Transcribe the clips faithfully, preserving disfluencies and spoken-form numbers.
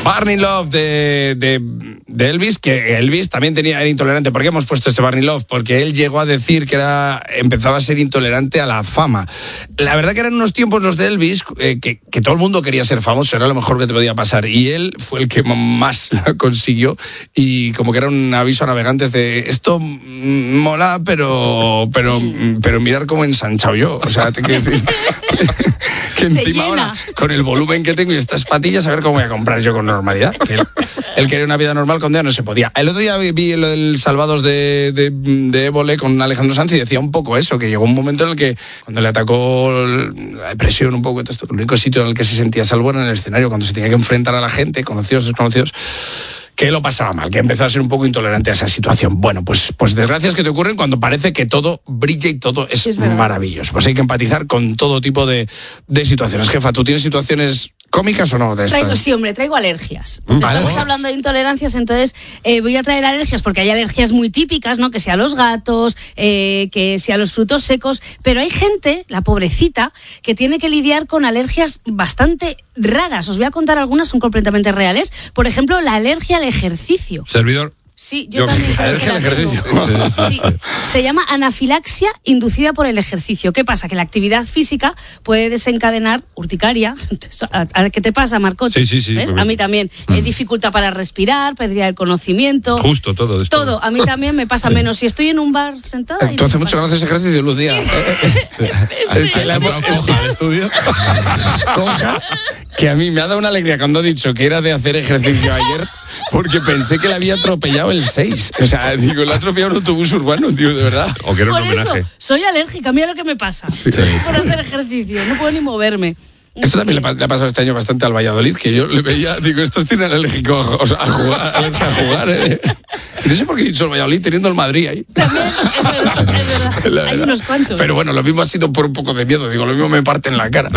Burning Love de, de, de Elvis, que Elvis también tenía, era intolerante. ¿Por qué hemos puesto este Burning Love? Porque él llegó a decir que era empezaba a ser intolerante a la fama. La verdad que eran unos tiempos los de Elvis eh, que, que todo el mundo quería ser famoso, era lo mejor que te podía pasar. Y él fue el que más lo consiguió y como que era un aviso a navegantes de esto mola, pero, pero, pero mirar cómo he ensanchado yo. O sea, te quiero decir... que encima ahora, con el volumen que tengo y estas patillas, a ver cómo voy a comprar yo con normalidad. Que él, él quería una vida normal, con día no se podía. El otro día vi, vi lo del Salvados de, de, de Évole con Alejandro Sanz y decía un poco eso, que llegó un momento en el que cuando le atacó la depresión un poco, todo esto, el único sitio en el que se sentía salvo era en el escenario, cuando se tenía que enfrentar a la gente, conocidos, desconocidos, que lo pasaba mal, que empezó a ser un poco intolerante a esa situación. Bueno, pues, pues desgracias que te ocurren cuando parece que todo brilla y todo es, es maravilloso. Pues hay que empatizar con todo tipo de, de situaciones. Jefa, ¿tú tienes situaciones cómicas o no de estas? Traigo, sí, hombre, traigo alergias. Mm, Estamos alergias. hablando de intolerancias, entonces eh, voy a traer alergias porque hay alergias muy típicas, ¿no? Que sea a los gatos, eh, que sea a los frutos secos, pero hay gente, la pobrecita, que tiene que lidiar con alergias bastante raras. Os voy a contar algunas, son completamente reales. Por ejemplo, la alergia al ejercicio. Servidor. Sí, yo, yo también creo alergia que al la ejercicio. tengo. Sí, sí, Sí. sí. Se llama anafilaxia inducida por el ejercicio. ¿Qué pasa? Que la actividad física puede desencadenar urticaria. ¿A, a qué te pasa, Marcot? Sí, sí, sí. ¿Ves? A mí también. Mm. Eh, dificultad para respirar, pérdida del conocimiento. Justo, todo esto. Todo. A mí también me pasa Sí. menos si estoy en un bar sentada. Tú hace mucho que no haces ejercicio, Lucía. Sí. La hemos Coja al estudio. Conja, que a mí me ha dado una alegría cuando ha dicho que era de hacer ejercicio ayer, porque pensé que le había atropellado el seis. O sea, digo, le ha atropellado un autobús urbano, tío, de verdad. O que era un Por eso, homenaje. soy alérgica. Mira lo que me pasa. Sí, sí, por sí. hacer ejercicio. No puedo ni moverme. Esto también le, pa- le ha pasado este año bastante al Valladolid, que yo le veía, digo, estos tienen alérgico a, o sea, a jugar, alergia a jugar, ¿eh? Y no sé por qué he dicho el Valladolid teniendo el Madrid ahí. También, es verdad, es verdad. La Hay verdad. unos cuantos. Pero bueno, lo mismo ha sido por un poco de miedo, digo, lo mismo me parte en la cara.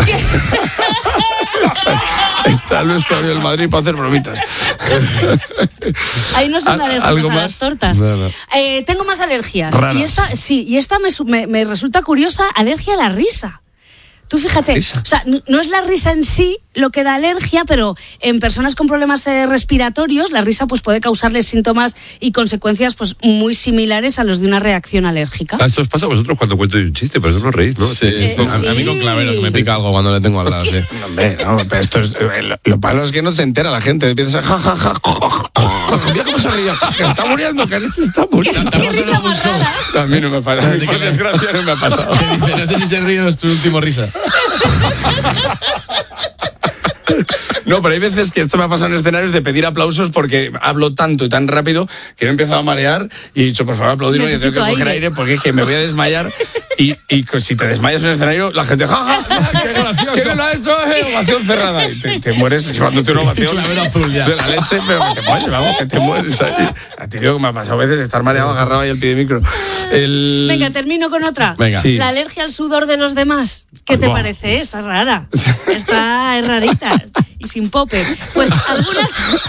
Está nuestro amigo del Madrid para hacer bromitas. Ahí no son ¿Al- alérgicos algo a más? las tortas. Nada. Eh, tengo más alergias. Raras. Y esta, sí, y esta me, su- me, me resulta curiosa, alergia a la risa. Tú fíjate, ¿Risa? o sea, n- no es la risa en sí lo que da alergia, pero en personas con problemas eh, respiratorios, la risa pues puede causarles síntomas y consecuencias pues muy similares a los de una reacción alérgica. Ah, esto os pasa a vosotros cuando cuento un chiste, pero no os reís, ¿no? Sí, Eh, sí. A, a mí sí. con Clavero, que me pica algo cuando le tengo al lado, sí. No, hombre, no, pero esto es, eh, lo, lo malo es que no se entera la gente, empieza a ja, ja, ja, mira cómo se ríe, que está muriendo, que se está muriendo. ¿Qué risa más rara? A mí no me pasa, a mí por desgracia no me ha pasado. Que dice, no sé si se ríe o es tu último risa. No, pero hay veces que esto me ha pasado en escenarios de pedir aplausos porque hablo tanto y tan rápido que me he empezado a marear y he dicho, por favor, aplaudirme, que tengo que Necesito coger aire. aire porque es que me voy a desmayar y, y si te desmayas en el escenario, la gente, ja, ja, ja, qué gracioso. ¿Quién lo ha hecho? Eh, ovación cerrada. Y te, te mueres llevándote una ovación Clavero azul ya. de la leche, pero que te mueres, vamos, que te mueres. ahí. A ti digo que me ha pasado a veces estar mareado, agarrado ahí al pie de micro. El... Venga, termino con otra. Venga. Sí. La alergia al sudor de los demás. ¿Qué te Buah. parece? Esa es rara. Esta es rarita. Y sin popper. Pues alguna...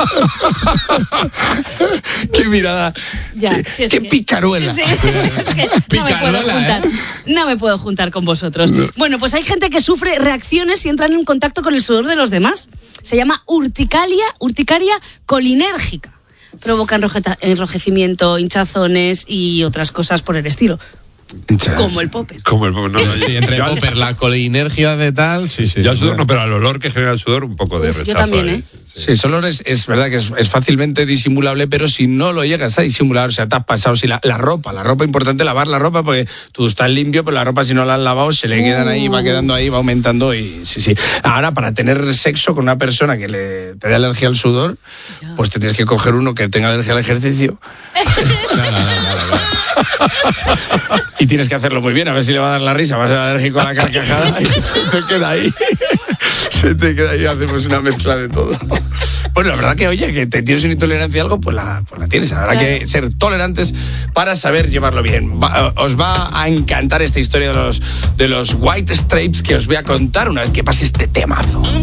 Qué mirada. Ya, qué sí, es qué que- picaruela. Sí, es que no me puedo Picaruela, juntar. ¿eh? No me puedo juntar con vosotros. Bueno, pues hay gente que sufre reacciones si entran en contacto con el sudor de los demás. Se llama urticaria, urticaria colinérgica. Provoca enrojeta- enrojecimiento, hinchazones y otras cosas por el estilo. Como el popper. Como el no, no, Sí, entre yo al- popper, la colinergia de tal, sí, sí. Yo al sudor no, pero al olor que genera el sudor, un poco de Uf, yo rechazo. también, ahí. ¿eh? Sí, ese olor es, es verdad que es, es fácilmente disimulable, pero si no lo llegas a disimular, o sea, te has pasado, si la, la ropa, la ropa, importante lavar la ropa, porque tú estás limpio, pero la ropa si no la has lavado, se le quedan ahí, va quedando ahí, va aumentando y sí, sí. Ahora, para tener sexo con una persona que le, te dé alergia al sudor, Ya. pues te tienes que coger uno que tenga alergia al ejercicio. Y tienes que hacerlo muy bien, a ver si le va a dar la risa, va a ser alérgico a la carcajada y se te queda ahí. Se te queda ahí, hacemos una mezcla de todo. Bueno, la verdad que, oye, que te tienes una intolerancia a algo, pues la, pues la tienes. Habrá Claro. que ser tolerantes para saber llevarlo bien. Va- os va a encantar esta historia de los, de los White Stripes que os voy a contar una vez que pase este temazo.